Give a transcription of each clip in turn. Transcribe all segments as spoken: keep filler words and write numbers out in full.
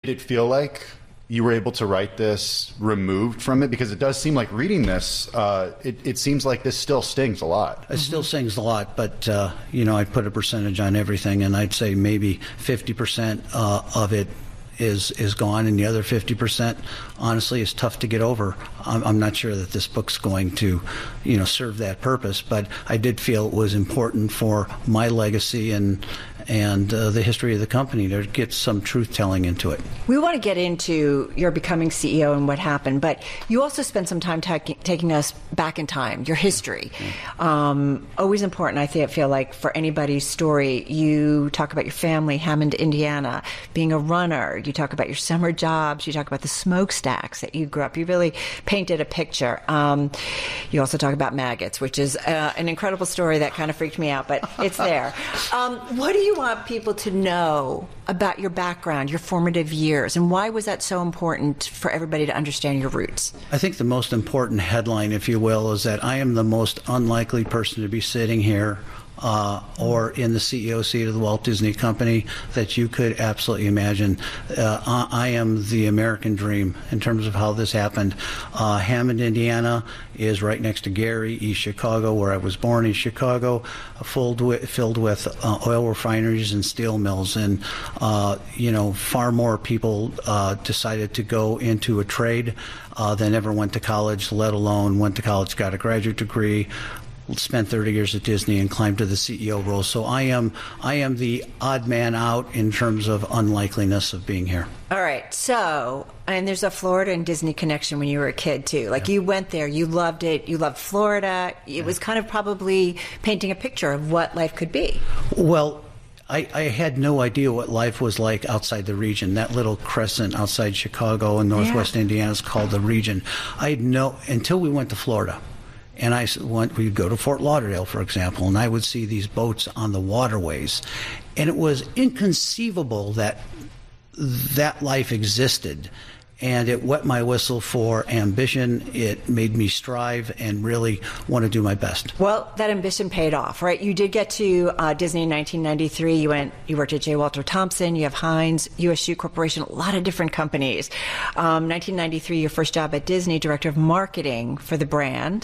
it feel like you were able to write this removed from it? Because it does seem like reading this, uh, it, it seems like this still stings a lot. It still stings a lot, but, uh, you know, I'd put a percentage on everything, and I'd say maybe fifty percent uh, of it is is gone, and the other fifty percent, honestly, is tough to get over. I'm, I'm not sure that this book's going to, you know, serve that purpose, but I did feel it was important for my legacy and and uh, the history of the company to get some truth-telling into it. We want to get into your becoming C E O and what happened, but you also spent some time ta- taking us back in time, your history. Um, always important, I think, I feel like, for anybody's story. You talk about your family, Hammond, Indiana, being a runner. You talk about your summer jobs. You talk about the smokestacks that you grew up. You really painted a picture. Um, you also talk about maggots, which is uh, an incredible story that kind of freaked me out, but it's there. Um, what do you want people to know about your background, your formative years, and why was that so important for everybody to understand your roots? I think the most important headline, if you will, is that I am the most unlikely person to be sitting here Uh, or in the C E O seat of the Walt Disney Company that you could absolutely imagine. Uh, I, I am the American dream in terms of how this happened. Uh, Hammond, Indiana is right next to Gary, East Chicago, where I was born, East Chicago, filled with, filled with uh, oil refineries and steel mills. And, uh, you know, far more people uh, decided to go into a trade uh, than ever went to college, let alone went to college, got a graduate degree, spent thirty years at Disney, and climbed to the C E O role. So I am I am the odd man out in terms of unlikeliness of being here. All right. So, and there's a Florida and Disney connection when you were a kid, too. Like, yeah. You went there, you loved it, you loved Florida. It yeah. was kind of probably painting a picture of what life could be. Well, I, I had no idea what life was like outside the region. That little crescent outside Chicago and northwest yeah. Indiana is called the region. I had no, until we went to Florida. And I went, we'd go to Fort Lauderdale, for example, and I would see these boats on the waterways. And it was inconceivable that that life existed. And it wet my whistle for ambition. It made me strive and really want to do my best. Well, that ambition paid off, right? You did get to uh, Disney in nineteen ninety-three. You went. You worked at J. Walter Thompson. You have Heinz, U S Shoe Corporation, a lot of different companies. Um, nineteen ninety-three, your first job at Disney, director of marketing for the brand,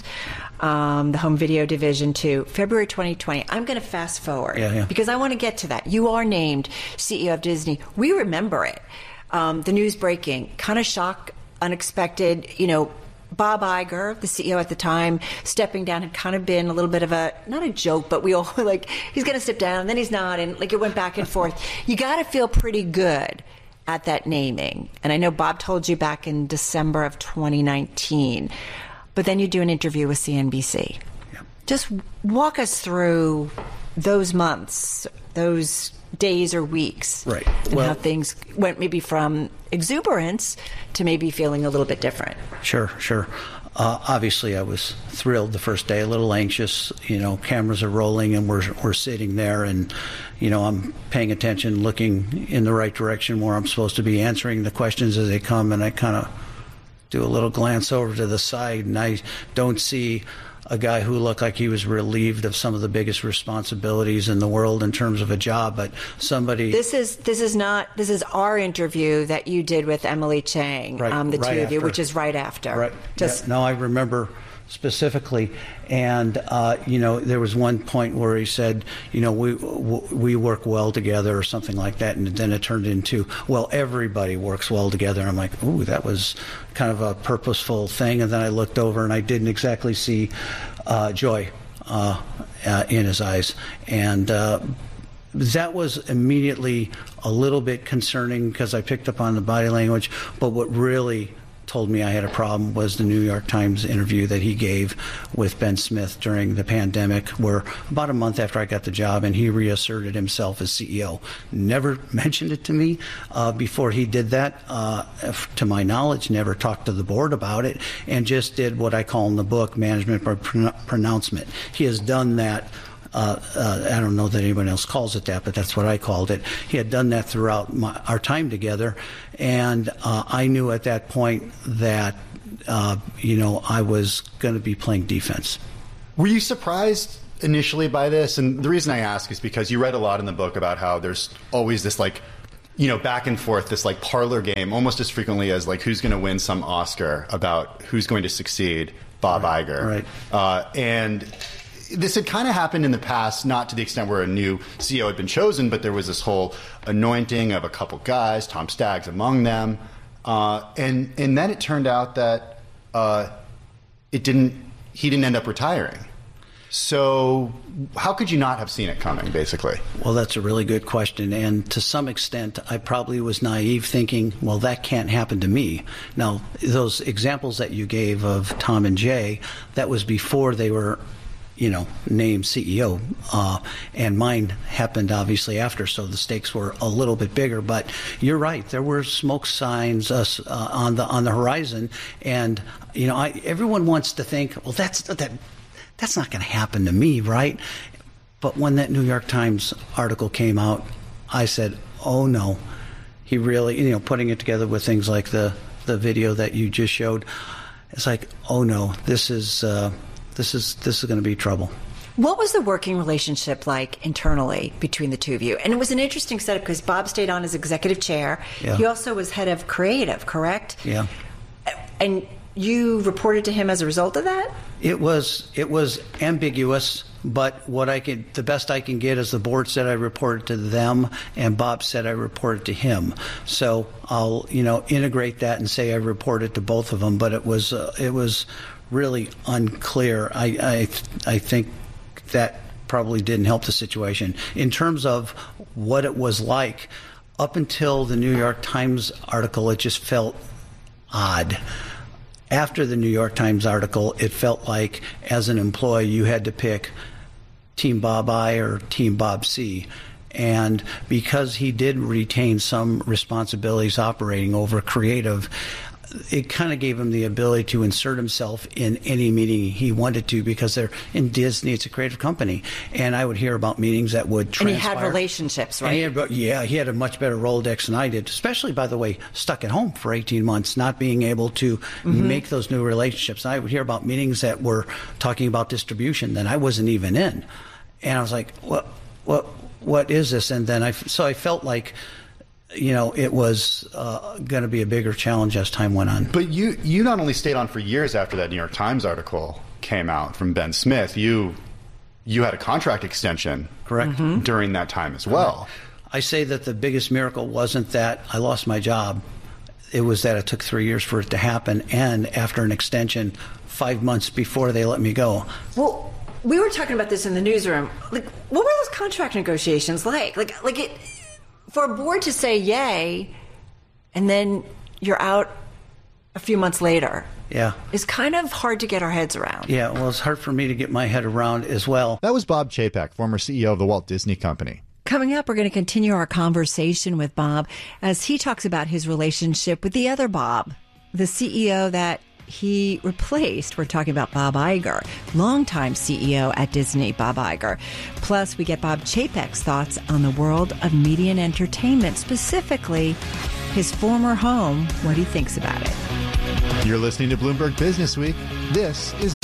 um, the home video division, to February twenty twenty. I'm going to fast forward yeah, yeah. because I want to get to that. You are named C E O of Disney. We remember it. Um, the news breaking, kind of shock, unexpected, you know, Bob Iger, the C E O at the time, stepping down had kind of been a little bit of a, not a joke, but we all were like, he's going to step down, and then he's not, and like it went back and forth. You got to feel pretty good at that naming. And I know Bob told you back in December of twenty nineteen, but then you do an interview with C N B C. Yeah. Just walk us through those months, those days or weeks, right? And well, how things went, maybe from exuberance to maybe feeling a little bit different. Sure, sure. Uh, obviously, I was thrilled the first day, a little anxious. You know, cameras are rolling, and we're we're sitting there, and you know, I'm paying attention, looking in the right direction where I'm supposed to be, answering the questions as they come, and I kind of do a little glance over to the side, and I don't see a guy who looked like he was relieved of some of the biggest responsibilities in the world in terms of a job, but somebody... This is this is not, this is our interview that you did with Emily Chang, right, um, the right two of you, after. Which is right after. Right. Just yeah, no, I remember specifically, and uh, you know, there was one point where he said, you know, we we work well together or something like that, and then it turned into, well, everybody works well together. And I'm like, ooh, that was kind of a purposeful thing. And then I looked over and I didn't exactly see uh, joy uh, uh, in his eyes, and uh, that was immediately a little bit concerning because I picked up on the body language. But what really told me I had a problem was the New York Times interview that he gave with Ben Smith during the pandemic, where about a month after I got the job, and he reasserted himself as C E O. Never mentioned it to me uh, before he did that, uh, to my knowledge, never talked to the board about it, and just did what I call in the book management by pron- pronouncement. He has done that. Uh, uh, I don't know that anyone else calls it that, but that's what I called it. He had done that throughout my, our time together, and uh, I knew at that point that, uh, you know, I was going to be playing defense. Were you surprised initially by this? And the reason I ask is because you read a lot in the book about how there's always this, like, you know, back and forth, this like parlor game, almost as frequently as like who's going to win some Oscar about who's going to succeed Bob right. Iger. Right. Uh, and this had kind of happened in the past, not to the extent where a new C E O had been chosen, but there was this whole anointing of a couple guys, Tom Staggs among them. Uh, and, and then it turned out that uh, it didn't, he didn't end up retiring. So how could you not have seen it coming, basically? Well, that's a really good question. And to some extent, I probably was naive thinking, well, that can't happen to me. Now, those examples that you gave of Tom and Jay, that was before they were, you know, named C E O. Uh, and mine happened obviously after, so the stakes were a little bit bigger. But you're right. There were smoke signs uh, uh, on the on the horizon. And, you know, I, everyone wants to think, well, that's that. That's not going to happen to me, right? But when that New York Times article came out, I said, oh, no. He really, you know, putting it together with things like the, the video that you just showed, it's like, oh, no, this is, uh, this is, this is going to be trouble. What was the working relationship like internally between the two of you? And it was an interesting setup because Bob stayed on as executive chair. Yeah. He also was head of creative, correct? Yeah. And you reported to him as a result of that? It was it was ambiguous, but what I could the best I can get is the board said I reported to them, and Bob said I reported to him. So I'll you know integrate that and say I reported to both of them. But it was uh, it was really unclear. I I I think that probably didn't help the situation in terms of what it was like. Up until the New York Times article, it just felt odd. After the New York Times article, it felt like, as an employee, you had to pick Team Bob I or Team Bob C. And because he did retain some responsibilities operating over creative, it kind of gave him the ability to insert himself in any meeting he wanted to, because they're in Disney, it's a creative company. And I would hear about meetings that would transpire. And he had relationships, right? And he had, yeah, he had a much better Rolodex than I did, especially, by the way, stuck at home for eighteen months, not being able to mm-hmm. make those new relationships. And I would hear about meetings that were talking about distribution that I wasn't even in. And I was like, what, what, what is this? And then I, so I felt like, you know, it was uh, going to be a bigger challenge as time went on. But you, you not only stayed on for years after that New York Times article came out from Ben Smith, you you had a contract extension correct mm-hmm. during that time as well. I say that the biggest miracle wasn't that I lost my job. It was that it took three years for it to happen, and after an extension, five months before they let me go. Well, we were talking about this in the newsroom. Like, what were those contract negotiations like? Like, like it. For a board to say yay, and then you're out a few months later, yeah, is kind of hard to get our heads around. Yeah, well, it's hard for me to get my head around as well. That was Bob Chapek, former C E O of the Walt Disney Company. Coming up, we're going to continue our conversation with Bob as he talks about his relationship with the other Bob, the C E O that he replaced. We're talking about Bob Iger, longtime C E O at Disney, Bob Iger. Plus, we get Bob Chapek's thoughts on the world of media and entertainment, specifically his former home, what he thinks about it. You're listening to Bloomberg Business Week. This is